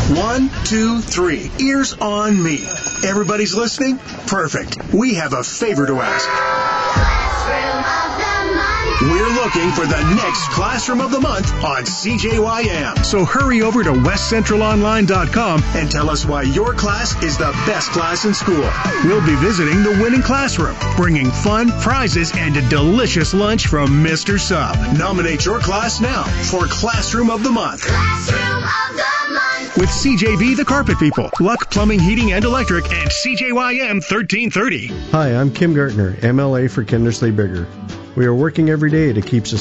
1, 2, 3. Ears on me. Everybody's listening? Perfect. We have a favor to ask. We're looking for the next Classroom of the Month on CJYM. So hurry over to westcentralonline.com and tell us why your class is the best class in school. We'll be visiting the winning classroom, bringing fun, prizes, and a delicious lunch from Mr. Sub. Nominate your class now for Classroom of the Month. Classroom of the Month. With CJB The Carpet People, Luck Plumbing, Heating, and Electric, and CJYM 1330. Hi, I'm Kim Gartner, MLA for Kindersley Bigger. We are working every day to keep society